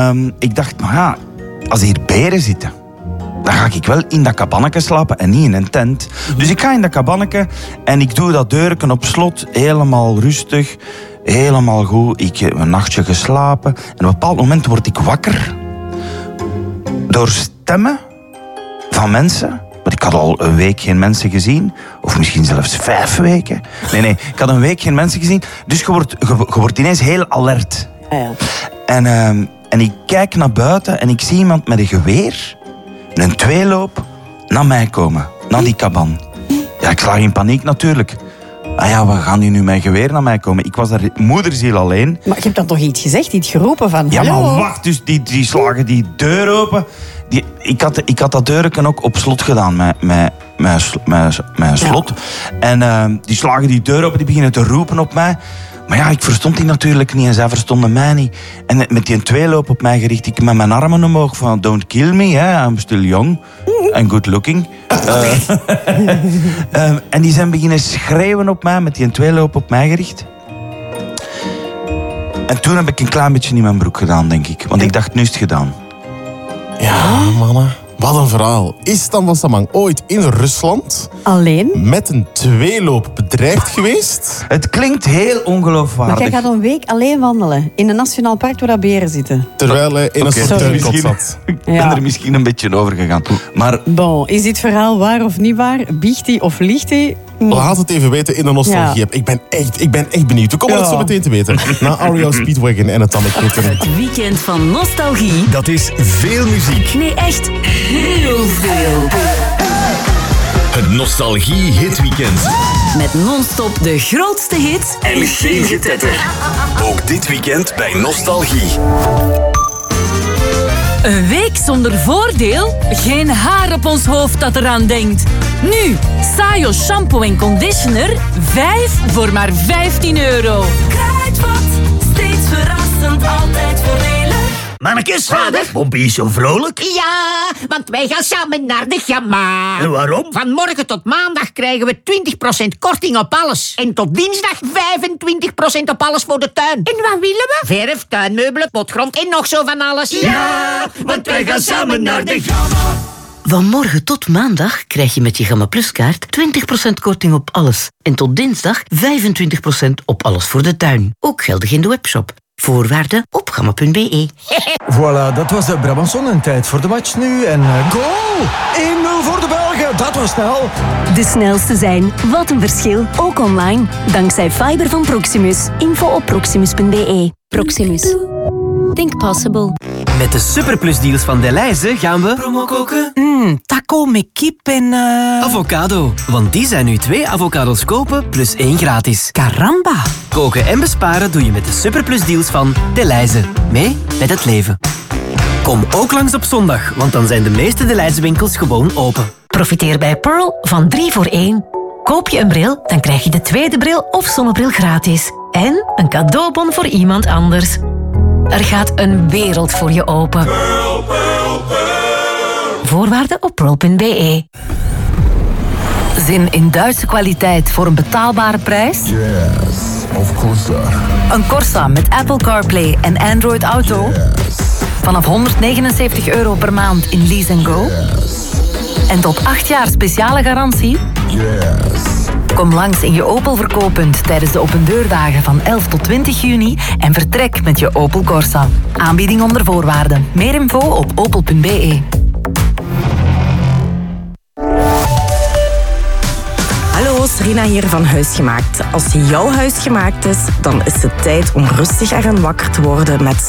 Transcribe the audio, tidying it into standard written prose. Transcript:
Ik dacht, nou ja, als hier beren zitten, dan ga ik wel in dat kabanneke slapen en niet in een tent. Dus ik ga in dat kabanneke en ik doe dat deurken op slot, helemaal rustig, helemaal goed. Ik heb een nachtje geslapen en op een bepaald moment word ik wakker door stemmen van mensen. Want ik had al een week geen mensen gezien. Of misschien zelfs 5 weken. Nee, ik had een week geen mensen gezien. Dus je wordt ineens heel alert. Ja. En ik kijk naar buiten en ik zie iemand met een geweer, een tweeloop, naar mij komen. Naar die kaban. Ja, ik slaag in paniek natuurlijk. Ah ja, we gaan nu met een geweer naar mij komen. Ik was daar moederziel alleen. Maar je hebt dan toch iets gezegd, iets geroepen van... Ja, hallo? maar wacht, dus die slagen die deur open. Ik had dat deurken ook op slot gedaan met slot. Ja. En die slagen die deur open, die beginnen te roepen op mij. Maar ja, ik verstond die natuurlijk niet en zij verstonden mij niet. En met die tweeloop op mij gericht, ik met mijn armen omhoog van don't kill me, hè, I'm still young and good looking. En die zijn beginnen schreeuwen op mij, met die tweeloop op mij gericht. En toen heb ik een klein beetje in mijn broek gedaan, denk ik. Want ik dacht, nu is het gedaan. Ja, mannen. Wat een verhaal. Is Stan Samang ooit in Rusland alleen met een tweeloop bedreigd geweest? Het klinkt heel ongeloofwaardig. Maar jij gaat een week alleen wandelen in een nationaal park waar dat beren zitten. Terwijl hij in een soort tuinkot zat. Ik ben er misschien een beetje over gegaan. Maar... Bon, is dit verhaal waar of niet waar? Biegt hij of liegt hij? Laat het even weten in de nostalgie-app. Ik ben echt benieuwd. We komen het zo meteen te weten. Na REO Speedwagon en het Tandeknitter. Het weekend van nostalgie. Dat is veel muziek. Nee, echt heel veel. Het Nostalgie Hitweekend. Met non-stop de grootste hits En geen getetter. Ook dit weekend bij Nostalgie. Een week zonder voordeel? Geen haar op ons hoofd dat eraan denkt. Nu, Sayo shampoo en conditioner, 5 voor maar €15. Kruidvat, steeds verrassend, altijd voordelig. Mannekes, vader, Pompie is zo vrolijk. Ja, want wij gaan samen naar de Gamma. En waarom? Van morgen tot maandag krijgen we 20% korting op alles. En tot dinsdag 25% op alles voor de tuin. En wat willen we? Verf, tuinmeubelen, potgrond en nog zo van alles. Ja, want wij gaan samen naar de Gamma. Van morgen tot maandag krijg je met je Gamma Plus kaart 20% korting op alles. En tot dinsdag 25% op alles voor de tuin. Ook geldig in de webshop. Voorwaarden op gamma.be. Voilà, dat was de Brabanson en tijd voor de match nu. En goal! 1-0 voor de Belgen, dat was snel. De snelste zijn, wat een verschil, ook online. Dankzij fiber van Proximus. Info op proximus.be. Proximus. Think possible. Met de superplusdeals van Delhaize gaan we... Promo koken? Taco met kip en... Avocado. Want die zijn nu 2 avocados kopen plus 1 gratis. Caramba. Koken en besparen doe je met de superplusdeals van Delhaize. Mee met het leven. Kom ook langs op zondag, want dan zijn de meeste Delhaize winkels gewoon open. Profiteer bij Pearl van 3 voor 1. Koop je een bril, dan krijg je de tweede bril of zonnebril gratis. En een cadeaubon voor iemand anders. Er gaat een wereld voor je open. Pearl, Pearl, Pearl. Voorwaarden op pearl.be. Zin in Duitse kwaliteit voor een betaalbare prijs? Yes, of course. Een Corsa met Apple CarPlay en Android Auto? Yes. Vanaf €179 per maand in Lease & Go? Yes. En tot 8 jaar speciale garantie? Yes. Kom langs in je Opel verkooppunt tijdens de opendeurdagen van 11 tot 20 juni en vertrek met je Opel Corsa. Aanbieding onder voorwaarden. Meer info op opel.be. Hallo, Serena hier van Huisgemaakt. Als jouw huis gemaakt is, dan is het tijd om rustig eraan wakker te worden met